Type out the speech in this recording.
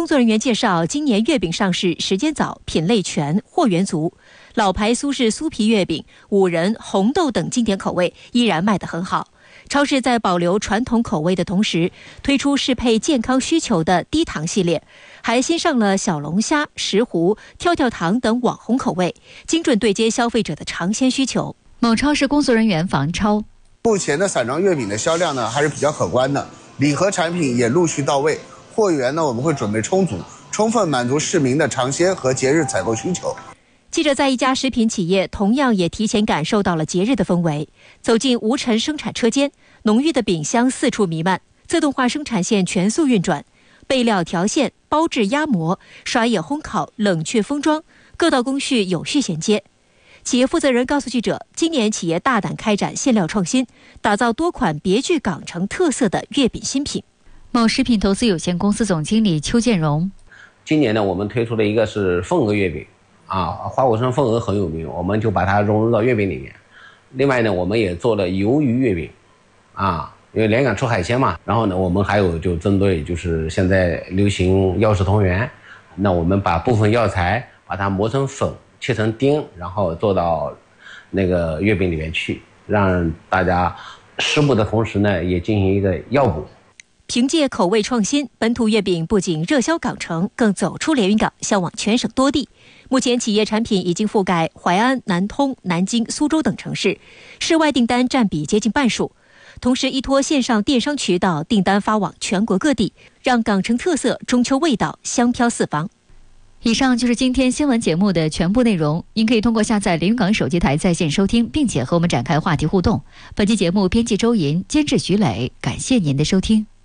作人员介绍，今年月饼上市时间早，品类全，货源足。老牌苏式酥皮月饼、五仁、红豆等经典口味依然卖得很好。超市在保留传统口味的同时，推出适配健康需求的低糖系列，还新上了小龙虾、石斛、跳跳糖等网红口味，精准对接消费者的尝鲜需求。 某超市工作人员房超， 目前的散装月饼的销量呢还是比较可观的，礼盒产品也陆续到位，货源呢我们会准备充足，充分满足市民的尝鲜和节日采购需求。 记者在一家食品企业同样也提前感受到了节日的氛围，走进无尘生产车间，浓郁的饼香四处弥漫，自动化生产线全速运转，备料调线、包制压模、刷液烘烤、冷却封装，各道工序有序衔接。企业负责人告诉记者，今年企业大胆开展馅料创新，打造多款别具港城特色的月饼新品。 某食品投资有限公司总经理邱建荣， 今年呢，我们推出的一个是凤鹅月饼花果山凤鹅很有名，我们就把它融入到月饼里面。另外呢，我们也做了鱿鱼月饼因为连港出海鲜嘛，然后呢，我们还有就针对就是现在流行药食同源，那我们把部分药材把它磨成粉，切成丁，然后做到那个月饼里面去，让大家食补的同时呢，也进行一个药补。 凭借口味创新，本土月饼不仅热销港城，更走出连云港，销往全省多地。目前企业产品已经覆盖淮安、南通、南京、苏州等城市，市外订单占比接近半数。同时依托线上电商渠道，订单发往全国各地，让港城特色中秋味道香飘四方。 以上就是今天新闻节目的全部内容，您可以通过下载连云港手机台在线收听，并且和我们展开话题互动。本期节目编辑周莹，监制徐磊，感谢您的收听。